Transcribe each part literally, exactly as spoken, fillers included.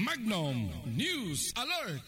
Magnum News Alert!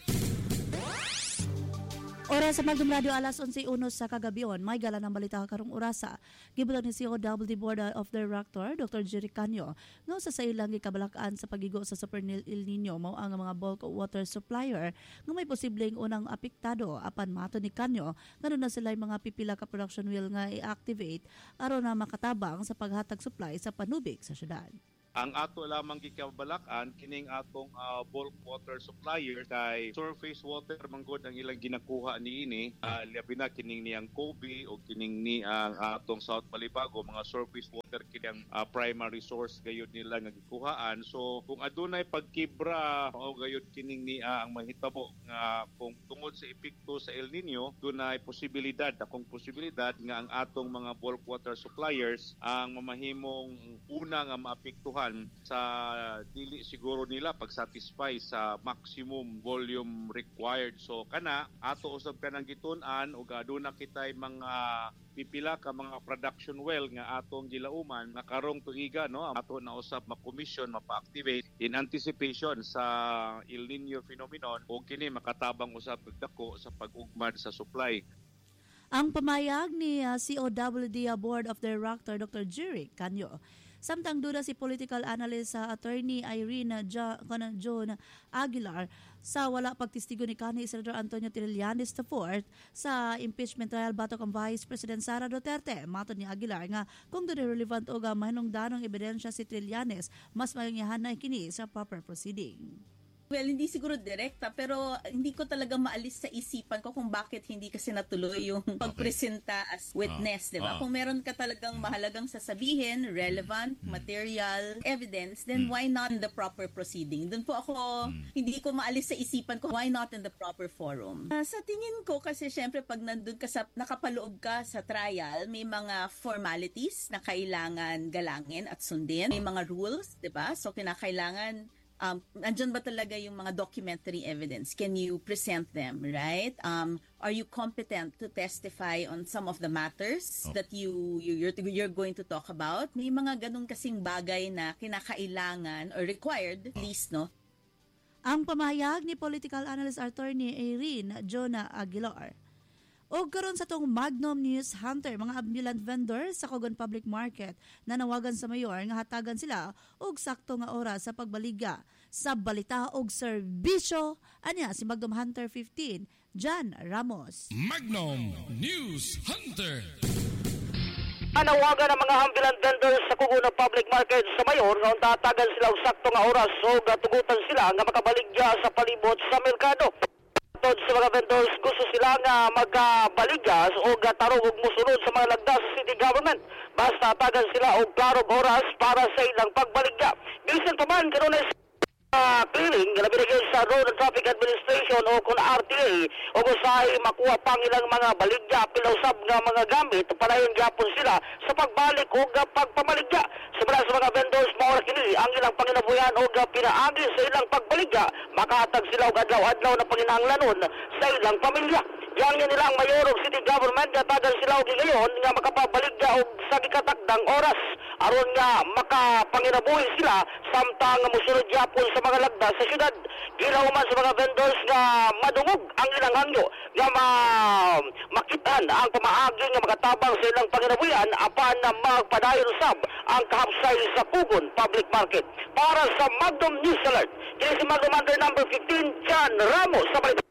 Oras sa Magnum Radio alas onse uno sa kagabion. May gala ng balita karong orasa. Gibutan ni C O W D Board of Director Doctor Jerry Canyo nga sa sailang gikabalakan sa pagigo sa Super El Nino mao ang mga bulk water supplier nga may posibleng unang apektado apan mato ni Canyo ngano na sila mga pipila ka production wheel nga i-activate aron na makatabang sa paghatag supply sa panubig sa syudad. Ang ato lamang gikabalakan kining atong uh, bulk water supplier kay surface water manggod ang ilang ginakuha niini uh, labi na kining niyang Kobe o kining ni ang uh, atong South Balibago mga surface water kining uh, primary source gayud nila nga gikuhaan. So kung adunay pagkibra o gayud kining ni uh, ang mahitabo nga kung tungod sa epekto sa El Nino dunay posibilidad akong posibilidad nga ang atong mga bulk water suppliers ang mamahimong una nga maapektuhan sa dili siguro nila pag-satisfy sa maximum volume required. So kana ato usab kanang gitun-an ug aduna kitay mga pipila ka mga production well nga atong gilauman nga karong tuiga no ato na usab ma-commission mapa-activate in anticipation sa El Nino phenomenon o kini makatabang usab dako sa pag-ugmad sa supply. Ang pamayag ni uh, C O W D Board of Director Doctor Jerry Canyo. Samtang duda si political analyst sa uh, attorney Irene jo- John Aguilar sa wala pagtistigo ni kanhi Senator Antonio Trillanes the fourth sa impeachment trial batok ang Vice President Sara Duterte. Matod ni Aguilar nga kung doon relevant o ga mahinungdanong ebidensya si Trillanes, mas mayungyahan na kini sa proper proceeding. Well, hindi siguro direkta, pero hindi ko talaga maalis sa isipan ko kung bakit hindi kasi natuloy yung pagpresenta as witness, uh, di ba? Uh, kung meron ka talagang mahalagang sasabihin, relevant, mm, material, evidence, then mm, why not in the proper proceeding? Doon po ako, mm, hindi ko maalis sa isipan ko, why not in the proper forum? Uh, sa tingin ko kasi syempre pag nandun ka sa, nakapaloob ka sa trial, may mga formalities na kailangan galangin at sundin. May mga rules, di ba? So, kinakailangan Um, andyan ba talaga yung mga documentary evidence? Can you present them, right? Um, are you competent to testify on some of the matters oh. that you, you you're, you're going to talk about? May mga ganun kasing bagay na kinakailangan or required, at least, no? Ang pamahayag ni political analyst attorney Irene Jonah Aguilar. O karon sa tong Magnum News Hunter, mga ambulant vendor sa Cogon Public Market na nawagan sa mayor nga hatagan sila og sakto nga oras sa pagbaligya sa balita og serbisyo. Anya si Magnum Hunter fifteen, John Ramos. Magnum News Hunter. Anawagan ang mga ambulant vendors sa Cogon Public Market sa mayor nga tatagan sila og sakto nga oras o gatugutan sila nga makabaligya sa palibot sa merkado. Sa mga vendors, gusto sila nga magbaligya o tarong og musunod sa mga lagda sa city government. Basta tagan sila og klarong oras para sa ilang pagbaligya. Bisan pa man, karon ay uh, clearing, nabinigay sa Road and Traffic Administration o kung R T A o usahay makuha pang ilang mga baligya, pilausab nga mga gamit, palayon gyapon sila sa pagbalik o pagpamaligya. Sa mga vendors, maura kini ang ilang panginabuyan o pinaagi sa ilang pagbaligya, makahatag sila og adlaw-adlaw na panginahanglanon sa ilang pamilya. Yang yan nilang mayor og city government gatagan sila og ngayon nga makapabaligya og sa gikatakdang oras aron nga makapanginabuhi sila samtang musunod gyapon sa mga lagda sa syudad. Gilahuman sa mga vendors nga madungog ang ilang hangyo nga ma makitaan ang pamaagi nga makatabang sa ilang panginabuyan apan na magpadayon sab ang kahapsay sa Cogon Public Market. Para sa Magnum News Alert, kini si Magnum Hunter number fifteen, John Ramos sa balita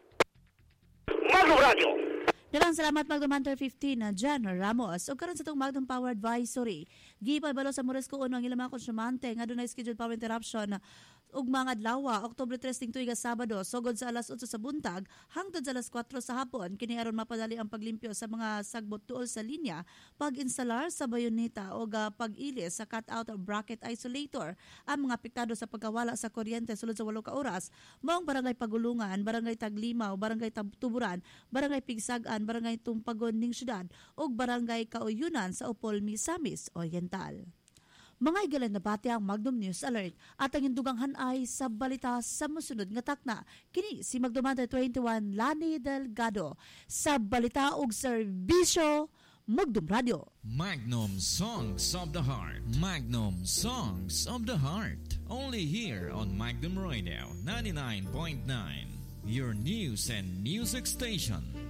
Magnum Radio. Dalang salamat Magnum Hunter fifteen na John Ramos. O karon sa itong Magnum Power Advisory, gipabalo sa Mores ko uno ang ilang mga konsyumante nga dunay scheduled power interruption ug mga adlaw, October tres ting tuiga Sabado, sugod sa alas otso sa buntag hangtod sa alas kwatro sa hapon. Kini aron mapadali ang paglimpyo sa mga sagbot tuol sa linya, pag-instalar sa bayoneta o pag-ilis sa cut-out bracket isolator. Ang mga apektado sa pagkawala sa kuryente sulod sa walo ka oras, maong barangay Pagulungan, barangay Taglimaw, barangay Tuburan, barangay Pigsagan, barangay Tumpagon ning syudad ug barangay Kauyunan sa Upol, Misamis Oriental. Mga igalan na bati ang Magnum News Alert at ang indugang ay sa balita sa musunod nga takna. Kini si Magnum Hunter twenty-one Lani Delgado sa balita ug serbisyo Magnum Radio. Magnum Songs of the Heart. Magnum Songs of the Heart. Only here on Magnum Radio ninety-nine point nine, your news and music station.